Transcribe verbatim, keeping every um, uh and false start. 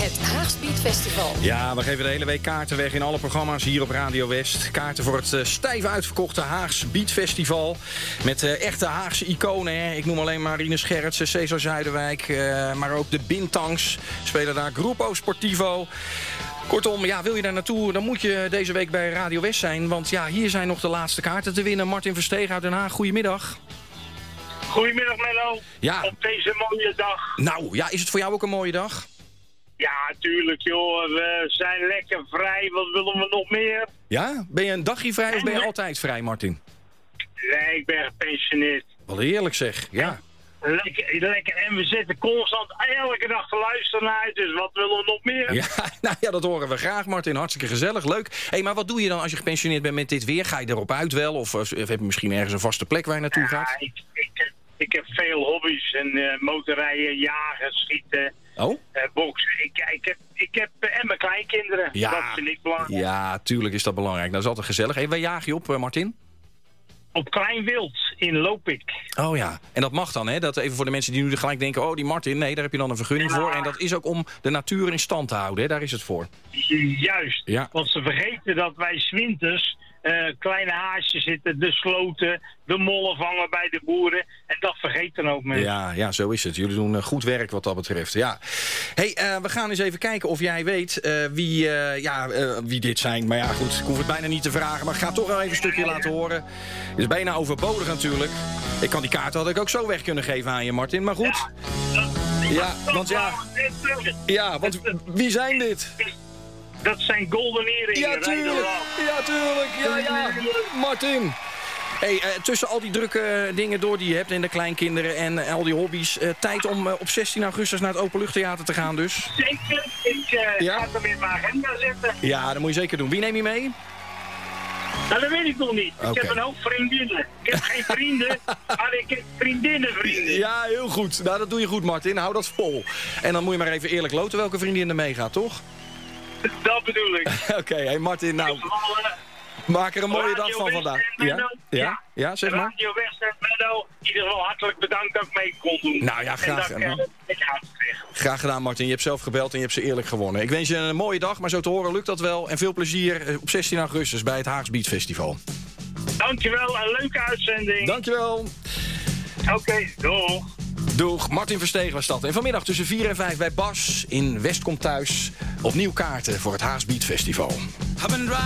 Het Haags Beat Festival. Ja, we geven de hele week kaarten weg in alle programma's hier op Radio West. Kaarten voor het uh, stijf uitverkochte Haags Beat Festival. Met uh, echte Haagse iconen. Hè. Ik noem alleen maar Rinus Gerritsen, Cesar Zuiderwijk. Uh, maar ook de Bintangs spelen daar. Gruppo Sportivo. Kortom, ja, wil je daar naartoe, dan moet je deze week bij Radio West zijn. Want ja, hier zijn nog de laatste kaarten te winnen. Martin Versteeg uit Den Haag, goedemiddag. Goedemiddag Menno, ja. Op deze mooie dag. Nou, ja, is het voor jou ook een mooie dag? Ja, tuurlijk joh, we zijn lekker vrij, wat willen we nog meer? Ja? Ben je een dagje vrij of ben je altijd vrij, Martin? Nee, ik ben gepensioneerd. Wat heerlijk zeg, ja. Lekker, lekker, en we zitten constant elke dag te luisteren naar uit, dus wat willen we nog meer? Ja, nou ja, dat horen we graag, Martin. Hartstikke gezellig, leuk. Hé, hey, maar wat doe je dan als je gepensioneerd bent met dit weer? Ga je erop uit wel? Of, of heb je misschien ergens een vaste plek waar je naartoe ja, gaat? Ik, ik, ik heb veel hobby's en uh, motorrijden, jagen, schieten, oh? uh, boksen. Ik, ik heb, ik heb uh, en mijn kleinkinderen, ja. dat vind ik belangrijk. Ja, tuurlijk is dat belangrijk. Dat is altijd gezellig. Hé, hey, waar jaag je op, uh, Martin? Op Klein Wild in Lopik. Oh ja, en dat mag dan, hè? Dat even voor de mensen die nu gelijk denken, oh die Martin, nee, daar heb je dan een vergunning ja. voor. En dat is ook om de natuur in stand te houden, hè? Daar is het voor. Juist, ja. Want ze vergeten dat wij 's winters uh, kleine haasjes zitten, de sloten, de mollen vangen bij de boeren. En dat vergeten ook mensen. Ja, ja, zo is het. Jullie doen uh, goed werk wat dat betreft. Ja. Hey, uh, we gaan eens even kijken of jij weet uh, wie, uh, ja, uh, wie dit zijn. Maar ja, goed, ik hoef het bijna niet te vragen. Maar ik ga toch wel even een stukje laten horen. Het is bijna overbodig natuurlijk. Ik kan die kaart had ik ook zo weg kunnen geven aan je, Martin. Maar goed. Ja, ja want ja. Ja, want wie zijn dit? Dat zijn Golden Earring. Ja, tuurlijk. Ja, tuurlijk. Ja, ja. Martin. Hey, uh, tussen al die drukke dingen door die je hebt en de kleinkinderen en uh, al die hobby's, uh, tijd om uh, op zestien augustus naar het Openluchttheater te gaan dus. Zeker. Ik uh, ja? ga hem in mijn agenda zetten. Ja, dat moet je zeker doen. Wie neem je mee? Nou, dat weet ik nog niet. Okay. Ik heb een hoop vriendinnen. Ik heb geen vrienden, maar ik heb vriendinnenvrienden. Ja, heel goed. Nou, dat doe je goed, Martin. Hou dat vol. En dan moet je maar even eerlijk loten welke vriendin er meegaat, toch? Dat bedoel ik. Oké, okay, hey Martin, nou... Maak er een mooie dag van vandaag. Ja? Ja? Ja, zeg maar. Radio West en Menno, in ieder geval hartelijk bedankt dat ik mee kon doen. Nou ja, graag gedaan. Graag gedaan, Martin. Je hebt zelf gebeld en je hebt ze eerlijk gewonnen. Ik wens je een mooie dag, maar zo te horen lukt dat wel. En veel plezier op zestien augustus bij het Haags Beat Festival. Dankjewel, een leuke uitzending. Dankjewel. Oké, okay, doeg. Doeg, Martin Versteeg was dat. En vanmiddag tussen vier en vijf bij Bas in West komt thuis. Opnieuw kaarten voor het Haags Beat Festival.